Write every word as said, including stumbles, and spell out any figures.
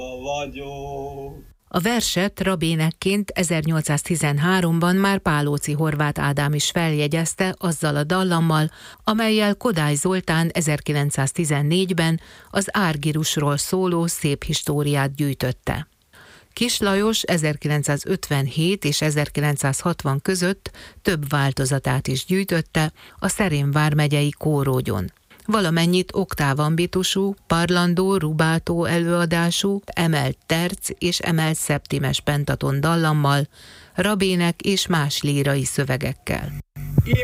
vagyok. A verset rabénekként ezernyolcszáztizenháromban már Pálóczy Horváth Ádám is feljegyezte azzal a dallammal, amellyel Kodály Zoltán ezerkilencszáztizennégyben az árgirusról szóló szép históriát gyűjtötte. Kiss Lajos ezerkilencszázötvenhét és ezerkilencszázhatvan között több változatát is gyűjtötte a Szerém vármegyei kórógyon. Valamennyit oktávambitusú, parlandó, rubátó előadású, emelt terc és emelt szeptimes pentaton dallammal, rabének és más lírai szövegekkel.